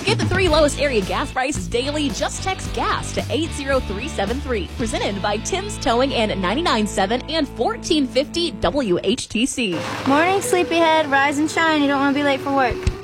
Get the 3 lowest area gas prices daily. Just text GAS to 80373. Presented by Tim's Towing and 99.7 and 1450 WHTC. Morning, sleepyhead. Rise and shine. You don't want to be late for work.